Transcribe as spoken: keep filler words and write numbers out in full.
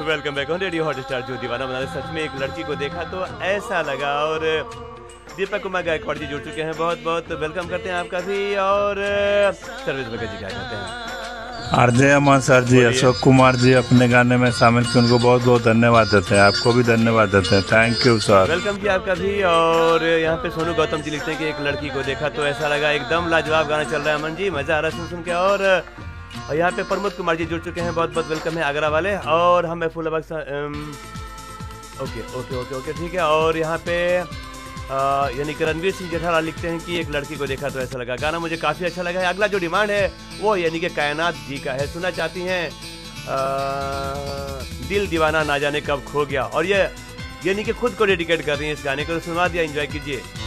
Welcome back on radio Hotstar. जो दीवाना बना दे, सच में एक लड़की को देखा तो ऐसा लगा। और दीपक कुमार गायकवाड़ जी जुड़ चुके हैं, बहुत बहुत वेलकम करते हैं आपका भी। और सर्विस भगत जी क्या कहते हैं? आरजे अमन सर जी, अशोक कुमार जी अपने गाने में शामिल किए, उनको बहुत बहुत धन्यवाद देते हैं। आपको भी धन्यवाद देते हैं, थैंक यू सर। वेलकम किया आपका भी। और यहाँ पे सोनू गौतम जी लिखते हैं कि एक लड़की को देखा तो ऐसा लगा, एकदम लाजवाब गाना चल रहा है अमन जी, मजा आ रहा है सुन सुन के। और और यहाँ पे प्रमोद कुमार जी जुड़ चुके हैं, बहुत बहुत वेलकम है आगरा वाले। और हम full okay okay okay okay ठीक है। और यहाँ पे यानी कि रणवीर सिंह जेठालाल लिखते हैं कि एक लड़की को देखा तो ऐसा लगा, गाना मुझे काफ़ी अच्छा लगा है। अगला जो डिमांड है वो यानी कि कायनात जी का है, सुनना चाहती हैं दिल दीवाना ना जाने कब खो गया। और ये यानी कि खुद को डेडिकेट कर रही हैं इस गाने को, तो सुनवा दिया, एंजॉय कीजिए।